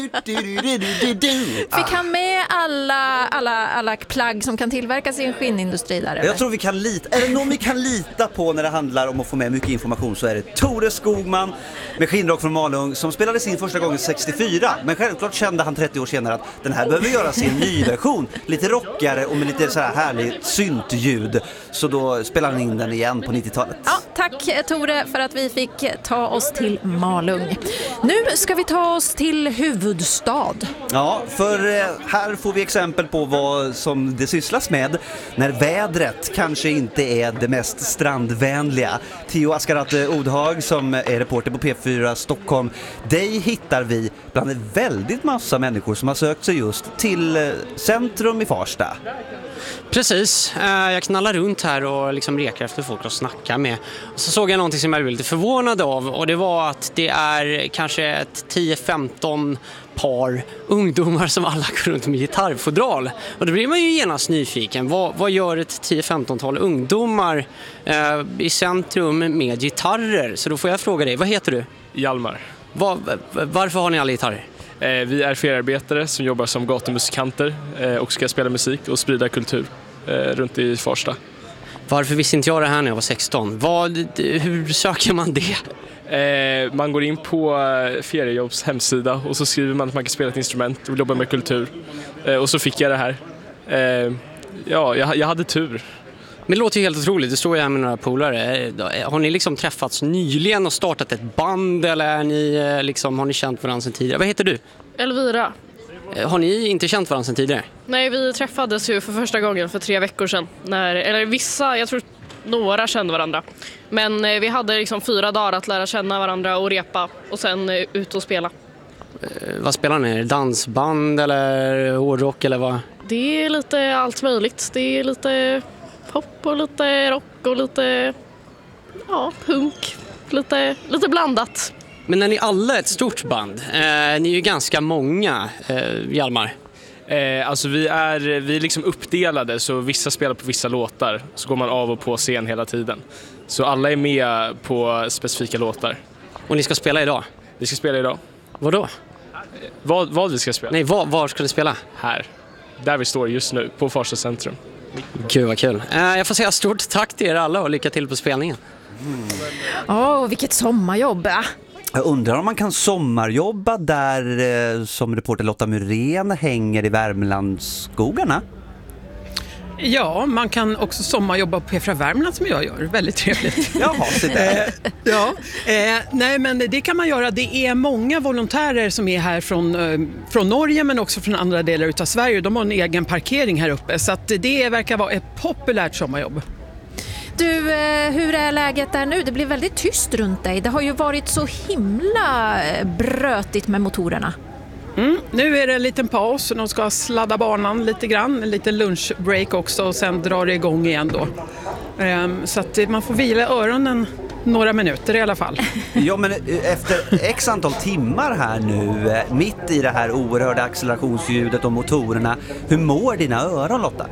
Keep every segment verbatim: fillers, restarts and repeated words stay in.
Fick han med alla, alla, alla plagg som kan tillverkas i en skinnindustri där? Eller? Jag tror vi kan lita, är det någon vi kan lita på när det handlar om att få med mycket information, så är det Tore Skogman med Skinnrock från Malung, som spelade sin första gången sextiofyra. Men självklart kände han trettio år senare att den här behöver göras i en ny version, lite rockare och med lite så här härligt syntljud. Så då spelade han in den igen på nittiotalet. Ja, tack Tore för att vi fick ta oss till Malung. Nu ska vi ta oss till huvudstad. Ja, för här får vi exempel på vad som det sysslas med när vädret kanske inte är det mest strandvänliga. Theo Askarat Odhag som är reporter på P fyra Stockholm. Dig hittar vi bland en väldigt massa människor som har sökt sig just till centrum i Farsta. Precis, jag knallar runt här och liksom rekar efter folk att snacka med. Och så såg jag någonting som jag blev lite förvånad av, och det var att det är kanske ett tio femton par ungdomar som alla går runt med gitarrfodral. Och då blir man ju genast nyfiken. Vad, vad gör ett tio femton-tal ungdomar eh, i centrum med gitarrer? Så då får jag fråga dig, vad heter du? Hjalmar. Var, varför har ni alla gitarrer? Eh, vi är feriearbetare som jobbar som gatumusikanter eh, och ska spela musik och sprida kultur eh, runt i Farsta. Varför visste inte jag det här när jag var sexton? Vad, hur söker man det? Eh, man går in på Feriejobbs hemsida och så skriver man att man kan spela ett instrument och jobba med kultur. Eh, och så fick jag det här. Eh, ja, jag, jag hade tur. Men det låter ju helt otroligt. Du står ju här med några polare. Har ni liksom träffats nyligen och startat ett band, eller är ni, liksom, har ni känt varandra sedan tidigare? Vad heter du? Elvira. Har ni inte känt varandra sedan tidigare? Nej, vi träffades ju för första gången för tre veckor sedan. När, eller vissa, jag tror några kände varandra. Men vi hade liksom fyra dagar att lära känna varandra och repa och sen ut och spela. Eh, vad spelar ni? Dansband eller hårdrock eller vad? Det är lite allt möjligt. Det är lite pop och lite rock och lite ja, punk. Lite, lite blandat. Men när ni alla är ett stort band, eh, ni är ju ganska många, eh, Hjalmar. Eh, alltså vi är, vi är liksom uppdelade, så vissa spelar på vissa låtar, så går man av och på scen hela tiden. Så alla är med på specifika låtar. Och ni ska spela idag? Vi ska spela idag. Vad då? Eh, vad, vad vi ska spela? Nej, var, var ska ni spela? Här. Där vi står just nu, på Farsta centrum. Gud vad kul. Eh, jag får säga stort tack till er alla och lycka till på spelningen. Åh, mm. oh, vilket sommarjobb. Jag undrar om man kan sommarjobba där eh, som reporter Lotta Muren hänger i Värmlandsskogarna. Ja, man kan också sommarjobba på P fyra Värmland som jag gör. Väldigt trevligt. Jaha, se där. eh, ja, eh, nej men det kan man göra. Det är många volontärer som är här från, eh, från Norge men också från andra delar av Sverige. De har en egen parkering här uppe, så att det verkar vara ett populärt sommarjobb. Du, hur är läget där nu? Det blir väldigt tyst runt dig. Det har ju varit så himla brötigt med motorerna. Mm, nu är det en liten paus. De ska sladda banan lite grann. En liten lunchbreak också och sen drar det igång igen då. Um, så att man får vila öronen några minuter i alla fall. Ja, men efter x antal timmar här nu, mitt i det här oerhörda accelerationsljudet och motorerna, hur mår dina öron, Lotta?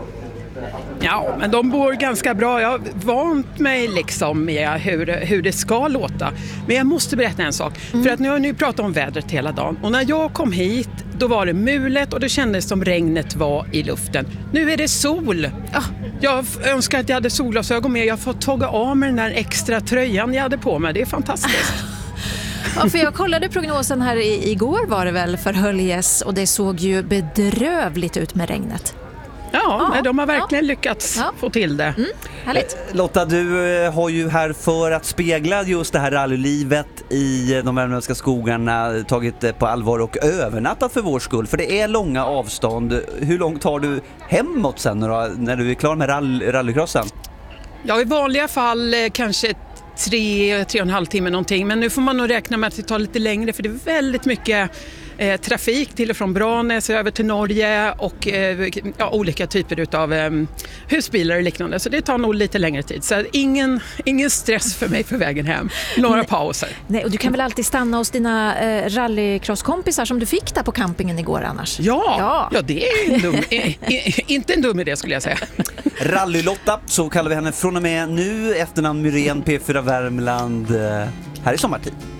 Ja, men de bor ganska bra. Jag har vant mig liksom med hur, hur det ska låta. Men jag måste berätta en sak. Mm. För att nu har ni pratat om vädret hela dagen. Och när jag kom hit, då var det mulet och det kändes som regnet var i luften. Nu är det sol. Ah, jag önskar att jag hade solglasögon med. Jag har fått tagga av mig den där extra tröjan jag hade på mig. Det är fantastiskt. Ja, för jag kollade prognosen här i, igår var det väl för Höljes, och det såg ju bedrövligt ut med regnet. Ja, ja, men de har verkligen ja. lyckats ja. få till det. Mm, härligt. Lotta, du har ju här för att spegla just det här rallylivet i de värmländska skogarna tagit det på allvar och övernattat för vår skull. För det är långa avstånd. Hur långt tar du hemåt sen då, när du är klar med rall- rallycrossen? Ja, i vanliga fall kanske tre, tre och en halv timme någonting. Men nu får man nog räkna med att det tar lite längre, för det är väldigt mycket eh, trafik till och från Branäs över till Norge och eh, ja, olika typer av eh, husbilar och liknande. Så det tar nog lite längre tid. Så ingen, ingen stress för mig för vägen hem. Några Nej. pauser. Nej, och du kan väl alltid stanna hos dina eh, rallycrosskompisar som du fick där på campingen igår annars? Ja, ja. ja det är en dum, inte en dum idé skulle jag säga. Rally-Lotta, så kallar vi henne från och med nu, efternamn Muren, P fyra Värmland, här i sommartid.